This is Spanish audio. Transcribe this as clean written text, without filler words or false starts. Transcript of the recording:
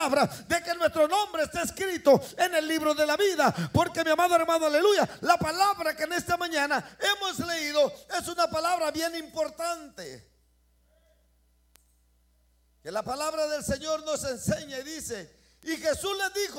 de que nuestro nombre está escrito en el libro de la vida. Porque, mi amado hermano, aleluya, la palabra que en esta mañana hemos leído es una palabra bien importante, que la palabra del Señor nos enseña y dice: y Jesús les dijo: